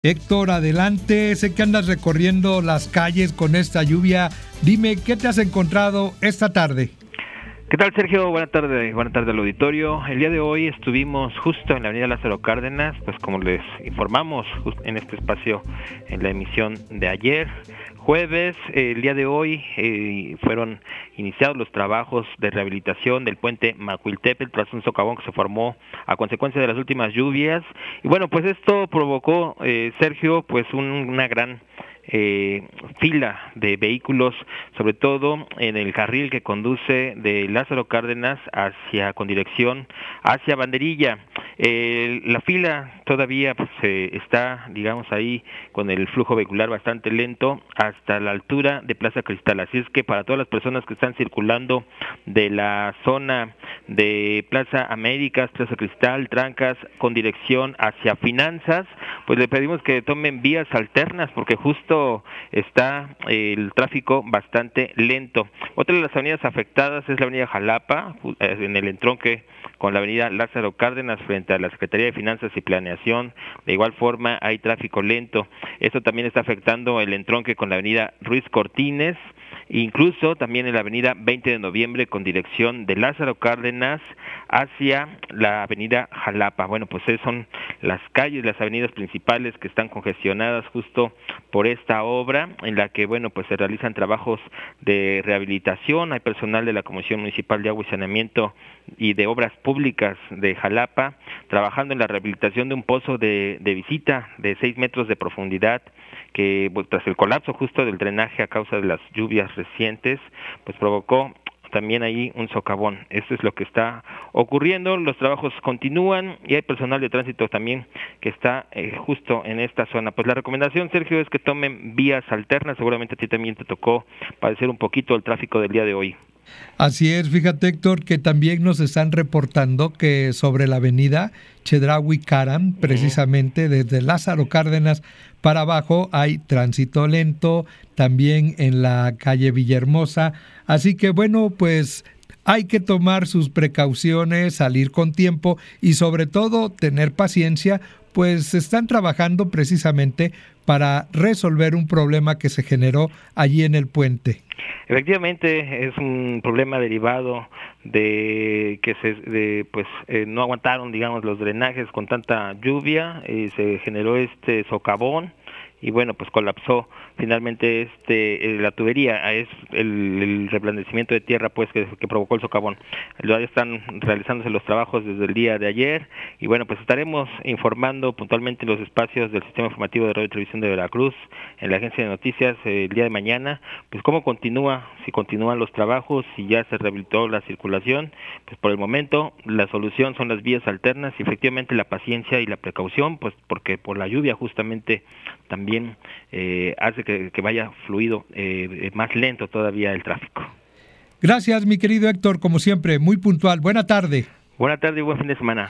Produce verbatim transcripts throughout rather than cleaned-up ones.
Héctor, adelante, sé que andas recorriendo las calles con esta lluvia. Dime, ¿qué te has encontrado esta tarde? ¿Qué tal, Sergio? Buenas tardes, buenas tardes al auditorio. El día de hoy estuvimos justo en la avenida Lázaro Cárdenas, pues como les informamos en este espacio en la emisión de ayer, jueves. El día de hoy eh, fueron iniciados los trabajos de rehabilitación del puente Macuiltepetl tras un socavón que se formó a consecuencia de las últimas lluvias. Y bueno, pues esto provocó, eh, Sergio, pues un, una gran Eh, fila de vehículos, sobre todo en el carril que conduce de Lázaro Cárdenas hacia con dirección hacia Banderilla. Eh, la fila todavía pues, eh, está, digamos, ahí con el flujo vehicular bastante lento hasta la altura de Plaza Cristal. Así es que para todas las personas que están circulando de la zona de Plaza Américas, Plaza Cristal, Trancas, con dirección hacia Finanzas, pues le pedimos que tomen vías alternas porque justo está eh, el tráfico bastante lento. Otra de las avenidas afectadas es la avenida Jalapa, en el entronque con la avenida Lázaro Cárdenas frente a la Secretaría de Finanzas y Planeación. De igual forma hay tráfico lento. Esto también está afectando el entronque con la avenida Ruiz Cortines, incluso también en la avenida veinte de noviembre con dirección de Lázaro Cárdenas hacia la avenida Jalapa. Bueno, pues esas son las calles, las avenidas principales que están congestionadas justo por esta obra en la que, bueno, pues se realizan trabajos de rehabilitación. Hay personal de la Comisión Municipal de Agua y Saneamiento y de Obras Públicas de Jalapa trabajando en la rehabilitación de un pozo de, de visita de seis metros de profundidad que, pues, tras el colapso justo del drenaje a causa de las lluvias recientes, pues provocó también ahí un socavón. Esto es lo que está ocurriendo. Los trabajos continúan y hay personal de tránsito también que está eh, justo en esta zona. Pues la recomendación, Sergio, es que tomen vías alternas. Seguramente a ti también te tocó padecer un poquito el tráfico del día de hoy. Así es, fíjate, Héctor, que también nos están reportando que sobre la avenida Chedraui Caram, precisamente desde Lázaro Cárdenas para abajo, hay tránsito lento, también en la calle Villahermosa. Así que bueno, pues hay que tomar sus precauciones, salir con tiempo y sobre todo tener paciencia, pues están trabajando precisamente para resolver un problema que se generó allí en el puente. Efectivamente, es un problema derivado de que se de, pues eh, no aguantaron, digamos, los drenajes con tanta lluvia, y se generó este socavón y bueno, pues colapsó finalmente este eh, la tubería, es el, el reblandecimiento de tierra pues que, que provocó el socavón. Ya están realizándose los trabajos desde el día de ayer y bueno, pues estaremos informando puntualmente en los espacios del Sistema Informativo de Radio y Televisión de Veracruz, en la Agencia de Noticias eh, el día de mañana, pues cómo continúa, si continúan los trabajos, si ya se rehabilitó la circulación. Pues por el momento la solución son las vías alternas y efectivamente la paciencia y la precaución, pues porque por la lluvia justamente también eh, hace que, que vaya fluido eh, más lento todavía el tráfico. Gracias, mi querido Héctor, como siempre, muy puntual. Buena tarde. Buena tarde y buen fin de semana.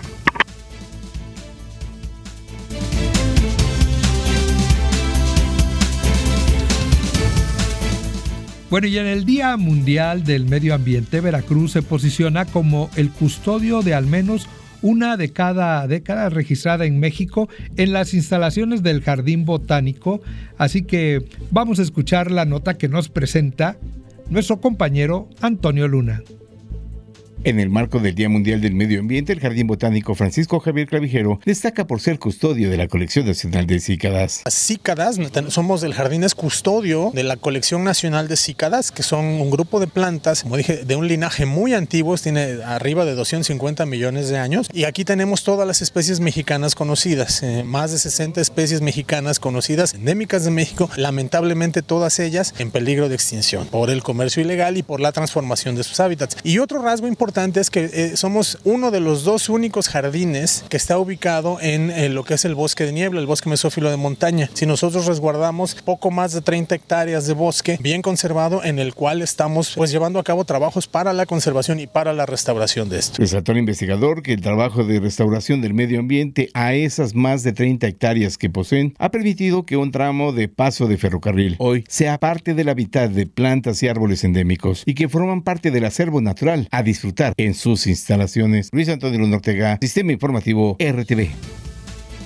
Bueno, y en el Día Mundial del Medio Ambiente, Veracruz se posiciona como el custodio de al menos una de cada década registrada en México en las instalaciones del Jardín Botánico. Así que vamos a escuchar la nota que nos presenta nuestro compañero Antonio Luna. En el marco del Día Mundial del Medio Ambiente, el Jardín Botánico Francisco Javier Clavijero destaca por ser custodio de la Colección Nacional de Cícadas. Las cícadas, somos del jardín, es custodio de la Colección Nacional de Cícadas, que son un grupo de plantas, como dije, de un linaje muy antiguo, tiene arriba de doscientos cincuenta millones de años. Y aquí tenemos todas las especies mexicanas conocidas, eh, más de sesenta especies mexicanas conocidas, endémicas de México, lamentablemente todas ellas en peligro de extinción por el comercio ilegal y por la transformación de sus hábitats. Y otro rasgo importante es que eh, somos uno de los dos únicos jardines que está ubicado en eh, lo que es el bosque de niebla, el bosque mesófilo de montaña. Si nosotros resguardamos poco más de treinta hectáreas de bosque bien conservado, en el cual estamos pues llevando a cabo trabajos para la conservación y para la restauración de esto. Resaltó el investigador que el trabajo de restauración del medio ambiente a esas más de treinta hectáreas que poseen ha permitido que un tramo de paso de ferrocarril hoy sea parte del hábitat de plantas y árboles endémicos y que forman parte del acervo natural a disfrutar en sus instalaciones. Luis Antonio Luna Ortega, Sistema Informativo R T V.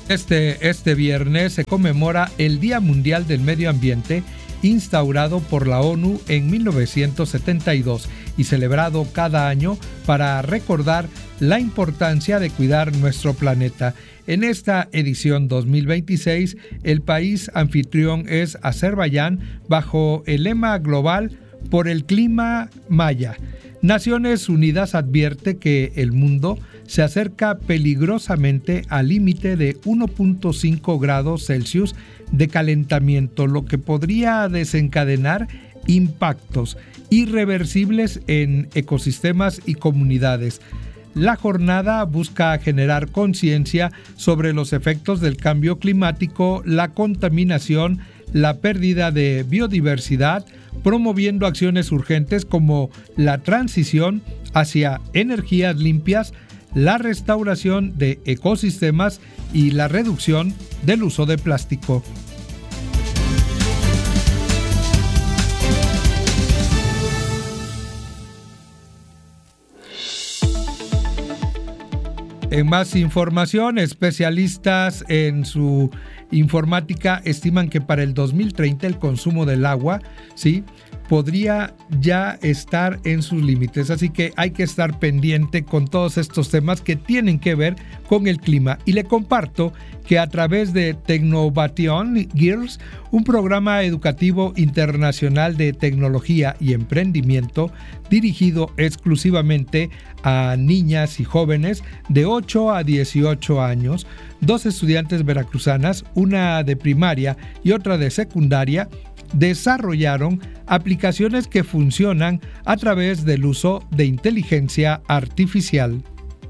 Este, este viernes se conmemora el Día Mundial del Medio Ambiente, instaurado por la ONU en mil novecientos setenta y dos y celebrado cada año para recordar la importancia de cuidar nuestro planeta. En esta edición dos mil veintiséis, el país anfitrión es Azerbaiyán bajo el lema global por el clima maya. Naciones Unidas advierte que el mundo se acerca peligrosamente al límite de uno punto cinco grados Celsius de calentamiento, lo que podría desencadenar impactos irreversibles en ecosistemas y comunidades. La jornada busca generar conciencia sobre los efectos del cambio climático, la contaminación, la pérdida de biodiversidad, promoviendo acciones urgentes como la transición hacia energías limpias, la restauración de ecosistemas y la reducción del uso de plástico. En más información, especialistas en su informática estiman que para el dos mil treinta el consumo del agua, ¿sí?, podría ya estar en sus límites. Así que hay que estar pendiente con todos estos temas que tienen que ver con el clima. Y le comparto que a través de Tecnovation Girls, un programa educativo internacional de tecnología y emprendimiento dirigido exclusivamente a niñas y jóvenes de ocho a dieciocho años, dos estudiantes veracruzanas, una de primaria y otra de secundaria, desarrollaron aplicaciones que funcionan a través del uso de inteligencia artificial.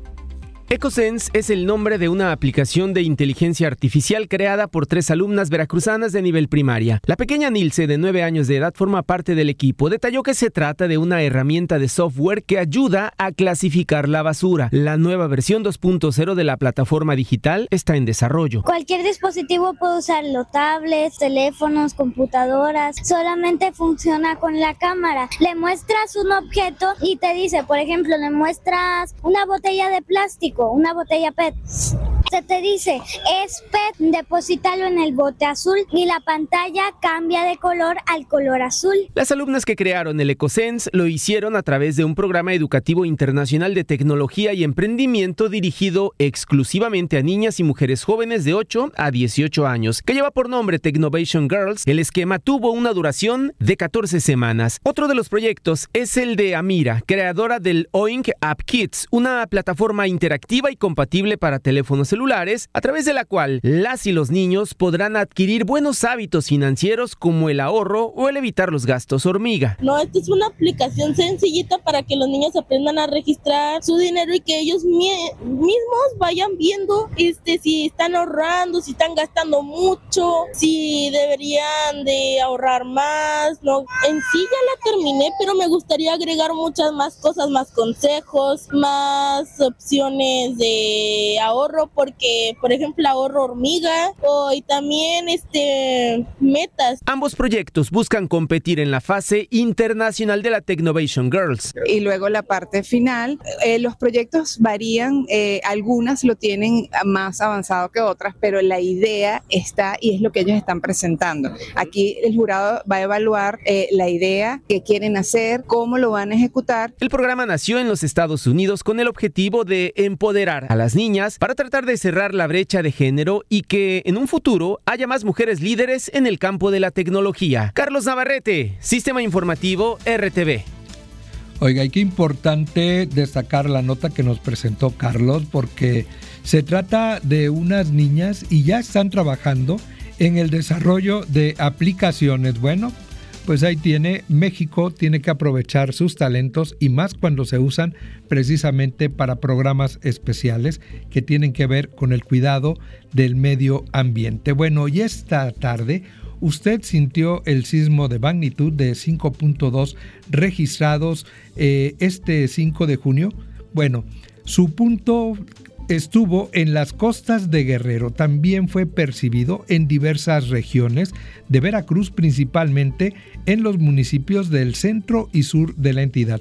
EcoSense es el nombre de una aplicación de inteligencia artificial creada por tres alumnas veracruzanas de nivel primaria. La pequeña Nilce, de nueve años de edad, forma parte del equipo. Detalló que se trata de una herramienta de software que ayuda a clasificar la basura. La nueva versión dos punto cero de la plataforma digital está en desarrollo. Cualquier dispositivo puede usarlo, tablets, teléfonos, computadoras. Solamente funciona con la cámara. Le muestras un objeto y te dice, por ejemplo, le muestras una botella de plástico, una botella P E T. Se te dice, es P E T, deposítalo en el bote azul y la pantalla cambia de color al color azul. Las alumnas que crearon el EcoSense lo hicieron a través de un programa educativo internacional de tecnología y emprendimiento dirigido exclusivamente a niñas y mujeres jóvenes de ocho a dieciocho años, que lleva por nombre Tecnovation Girls. El esquema tuvo una duración de catorce semanas. Otro de los proyectos es el de Amira, creadora del Oink App Kids, una plataforma interactiva y compatible para teléfonos celulares, a través de la cual las y los niños podrán adquirir buenos hábitos financieros como el ahorro o el evitar los gastos hormiga. No, esta es una aplicación sencillita para que los niños aprendan a registrar su dinero y que ellos mi- mismos vayan viendo este, si están ahorrando, si están gastando mucho, si deberían de ahorrar más. No, en sí ya la terminé, pero me gustaría agregar muchas más cosas, más consejos, más opciones de ahorro, porque por ejemplo ahorro hormiga o y también este metas. Ambos proyectos buscan competir en la fase internacional de la Tecnovation Girls. Y luego la parte final, eh, los proyectos varían, eh, algunas lo tienen más avanzado que otras, pero la idea está y es lo que ellos están presentando. Aquí el jurado va a evaluar eh, la idea que quieren hacer, cómo lo van a ejecutar. El programa nació en los Estados Unidos con el objetivo de empoderar a las niñas para tratar de cerrar la brecha de género y que en un futuro haya más mujeres líderes en el campo de la tecnología. Carlos Navarrete, Sistema Informativo R T V. Oiga, y qué importante destacar la nota que nos presentó Carlos, porque se trata de unas niñas y ya están trabajando en el desarrollo de aplicaciones. Bueno, pues ahí tiene, México tiene que aprovechar sus talentos y más cuando se usan precisamente para programas especiales que tienen que ver con el cuidado del medio ambiente. Bueno, y esta tarde usted sintió el sismo de magnitud de cinco punto dos registrados eh, este cinco de junio. Bueno, su punto estuvo en las costas de Guerrero. También fue percibido en diversas regiones de Veracruz, principalmente en los municipios del centro y sur de la entidad.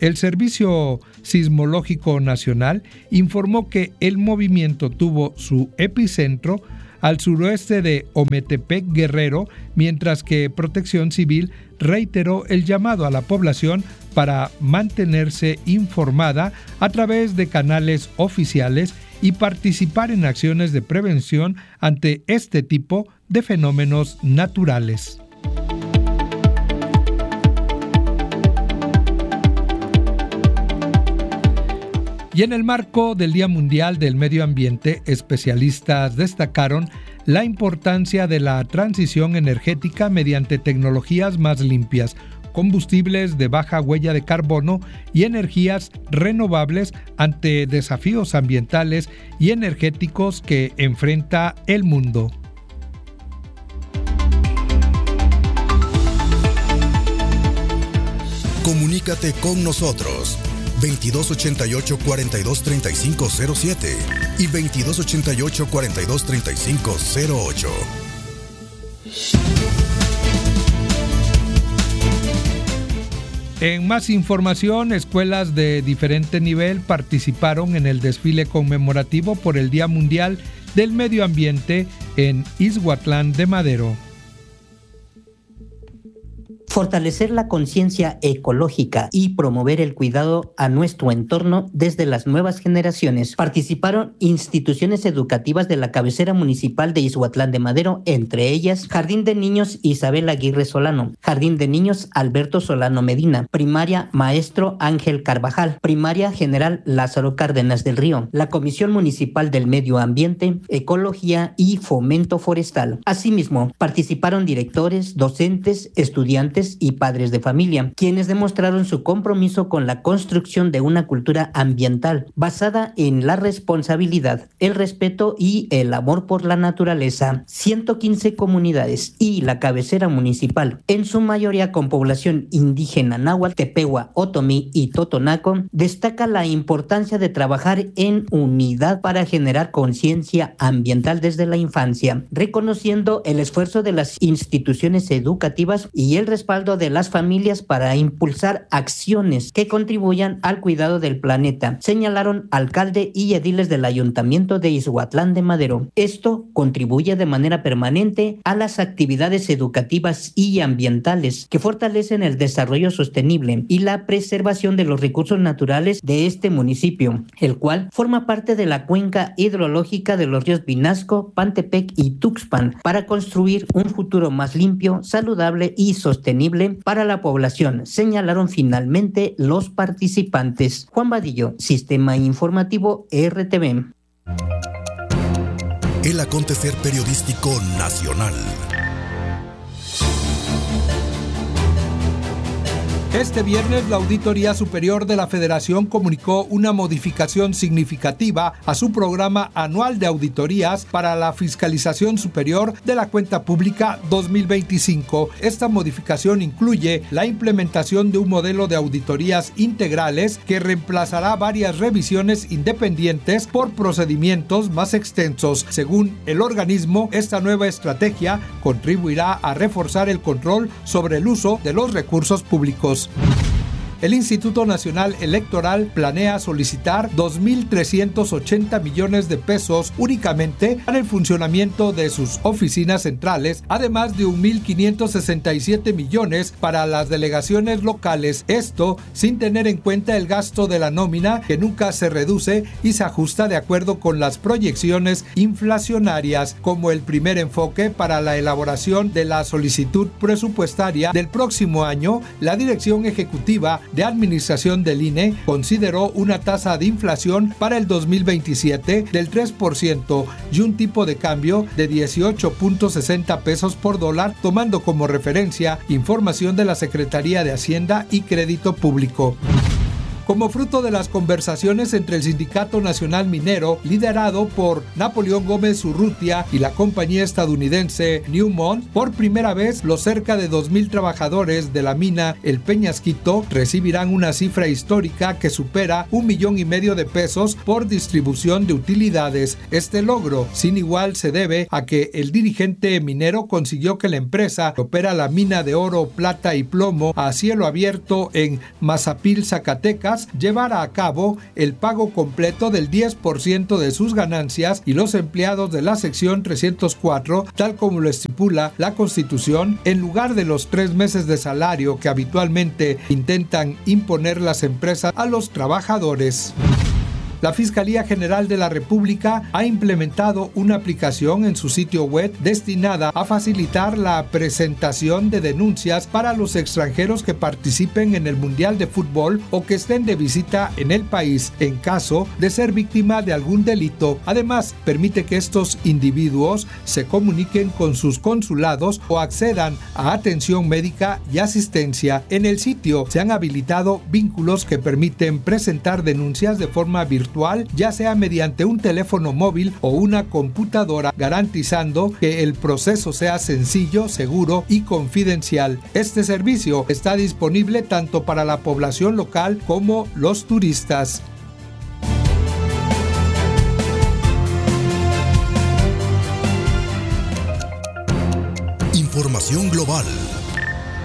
El Servicio Sismológico Nacional informó que el movimiento tuvo su epicentro al suroeste de Ometepec, Guerrero, mientras que Protección Civil reiteró el llamado a la población para mantenerse informada a través de canales oficiales y participar en acciones de prevención ante este tipo de fenómenos naturales. Y en el marco del Día Mundial del Medio Ambiente, especialistas destacaron la importancia de la transición energética mediante tecnologías más limpias, combustibles de baja huella de carbono y energías renovables ante desafíos ambientales y energéticos que enfrenta el mundo. Comunícate con nosotros veintidós ochenta y ocho, cuarenta y dos, treinta y cinco cero siete y veintidós ochenta y ocho, cuarenta y dos, treinta y cinco cero ocho. En más información, escuelas de diferente nivel participaron en el desfile conmemorativo por el Día Mundial del Medio Ambiente en Ixhuatlán de Madero. Fortalecer la conciencia ecológica y promover el cuidado a nuestro entorno desde las nuevas generaciones. Participaron instituciones educativas de la cabecera municipal de Ixhuatlán de Madero, entre ellas Jardín de Niños Isabel Aguirre Solano, Jardín de Niños Alberto Solano Medina, Primaria Maestro Ángel Carvajal, Primaria General Lázaro Cárdenas del Río, la Comisión Municipal del Medio Ambiente, Ecología y Fomento Forestal. Asimismo, participaron directores, docentes, estudiantes y padres de familia, quienes demostraron su compromiso con la construcción de una cultura ambiental basada en la responsabilidad, el respeto y el amor por la naturaleza. ciento quince comunidades y la cabecera municipal, en su mayoría con población indígena náhuatl, tepehua, otomí y totonaco, destaca la importancia de trabajar en unidad para generar conciencia ambiental desde la infancia, reconociendo el esfuerzo de las instituciones educativas y el respaldo de las familias para impulsar acciones que contribuyan al cuidado del planeta, señalaron alcalde y ediles del Ayuntamiento de Ixhuatlán de Madero. Esto contribuye de manera permanente a las actividades educativas y ambientales que fortalecen el desarrollo sostenible y la preservación de los recursos naturales de este municipio, el cual forma parte de la cuenca hidrológica de los ríos Vinasco, Pantepec y Tuxpan, para construir un futuro más limpio, saludable y sostenible para la población, señalaron finalmente los participantes. Juan Vadillo, Sistema Informativo R T V. El acontecer periodístico nacional. Este viernes, la Auditoría Superior de la Federación comunicó una modificación significativa a su programa anual de auditorías para la fiscalización superior de la cuenta pública dos mil veinticinco. Esta modificación incluye la implementación de un modelo de auditorías integrales que reemplazará varias revisiones independientes por procedimientos más extensos. Según el organismo, esta nueva estrategia contribuirá a reforzar el control sobre el uso de los recursos públicos. El Instituto Nacional Electoral planea solicitar dos mil trescientos ochenta millones de pesos únicamente para el funcionamiento de sus oficinas centrales, además de mil quinientos sesenta y siete millones para las delegaciones locales. Esto sin tener en cuenta el gasto de la nómina, que nunca se reduce y se ajusta de acuerdo con las proyecciones inflacionarias. Como el primer enfoque para la elaboración de la solicitud presupuestaria del próximo año, la Dirección Ejecutiva de Administración del I N E consideró una tasa de inflación para el dos mil veintisiete del tres por ciento y un tipo de cambio de dieciocho punto sesenta pesos por dólar, tomando como referencia información de la Secretaría de Hacienda y Crédito Público. Como fruto de las conversaciones entre el Sindicato Nacional Minero, liderado por Napoleón Gómez Urrutia y la compañía estadounidense Newmont, por primera vez los cerca de dos mil trabajadores de la mina El Peñasquito recibirán una cifra histórica que supera un millón y medio de pesos por distribución de utilidades. Este logro sin igual se debe a que el dirigente minero consiguió que la empresa que opera la mina de oro, plata y plomo a cielo abierto en Mazapil, Zacatecas, llevara a cabo el pago completo del diez por ciento de sus ganancias, y los empleados de la sección trescientos cuatro, tal como lo estipula la Constitución, en lugar de los tres meses de salario que habitualmente intentan imponer las empresas a los trabajadores. La Fiscalía General de la República ha implementado una aplicación en su sitio web destinada a facilitar la presentación de denuncias para los extranjeros que participen en el Mundial de Fútbol o que estén de visita en el país en caso de ser víctima de algún delito. Además, permite que estos individuos se comuniquen con sus consulados o accedan a atención médica y asistencia. En el sitio se han habilitado vínculos que permiten presentar denuncias de forma virtual, ya sea mediante un teléfono móvil o una computadora, garantizando que el proceso sea sencillo, seguro y confidencial. Este servicio está disponible tanto para la población local como los turistas. Información global.